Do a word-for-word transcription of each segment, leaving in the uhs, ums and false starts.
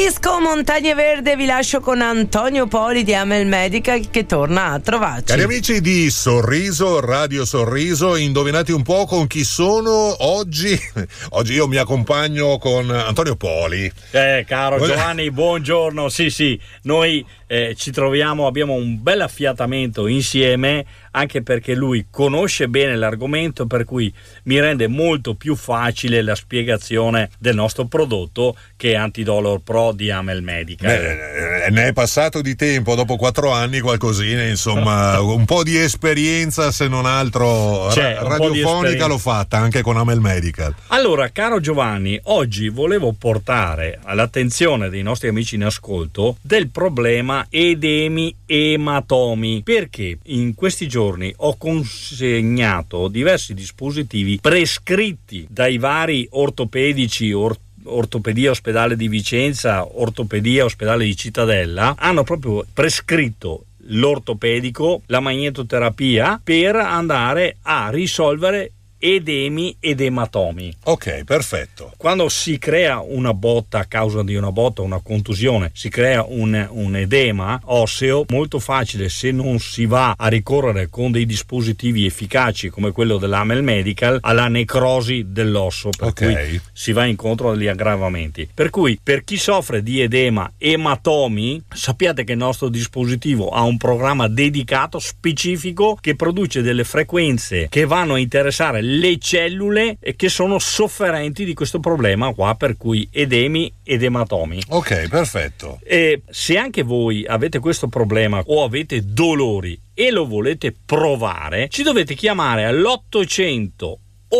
Disco Montagne Verde, vi lascio con Antonio Poli di Amel Medical che torna a trovarci. Cari amici di Sorriso, Radio Sorriso, indovinate un po' con chi sono oggi? Oggi io mi accompagno con Antonio Poli. Eh, caro Giovanni, buongiorno. Sì, sì, noi eh, ci troviamo, abbiamo un bel affiatamento insieme, anche perché lui conosce bene l'argomento, per cui mi rende molto più facile la spiegazione del nostro prodotto, che è Antidolor Pro di Amel Medical. Beh, ne è passato di tempo, dopo quattro anni qualcosina, insomma, un po' di esperienza, se non altro C'è ra- radiofonica l'ho fatta anche con Amel Medical. Allora, caro Giovanni, oggi volevo portare all'attenzione dei nostri amici in ascolto del problema edemi ematomi, perché in questi giorni ho consegnato diversi dispositivi prescritti dai vari ortopedici, or- Ortopedia Ospedale di Vicenza, Ortopedia Ospedale di Cittadella, hanno proprio prescritto l'ortopedico, la magnetoterapia, per andare a risolvere edemi ed ematomi. Ok, perfetto. Quando si crea una botta, a causa di una botta, una contusione, si crea un, un edema osseo, molto facile, se non si va a ricorrere con dei dispositivi efficaci come quello dell'Amel Medical, alla necrosi dell'osso, per okay. cui si va incontro agli aggravamenti. Per cui per chi soffre di edema, ematomi, sappiate che il nostro dispositivo ha un programma dedicato, specifico, che produce delle frequenze che vanno a interessare le cellule che sono sofferenti di questo problema qua, per cui edemi ed ematomi. Ok, perfetto. E se anche voi avete questo problema o avete dolori e lo volete provare, ci dovete chiamare all'ottocento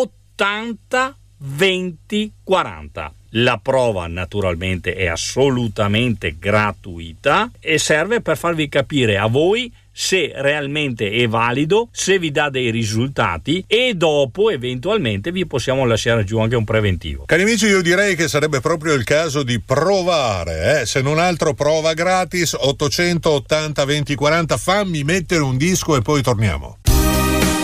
ottanta venti quaranta. La prova naturalmente è assolutamente gratuita e serve per farvi capire a voi se realmente è valido, se vi dà dei risultati, e dopo eventualmente vi possiamo lasciare giù anche un preventivo. Cari amici, io direi che sarebbe proprio il caso di provare, eh? Se non altro prova gratis, ottocentottanta venti quaranta, fammi mettere un disco e poi torniamo.